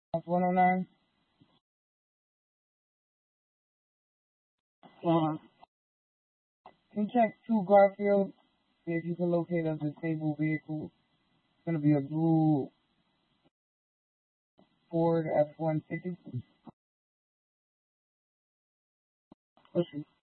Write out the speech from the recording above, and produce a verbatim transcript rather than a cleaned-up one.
F one oh nine. Uh, can you check two Garfield? See if you can locate a disabled vehicle. It's gonna be a blue Ford F one fifty. Push it.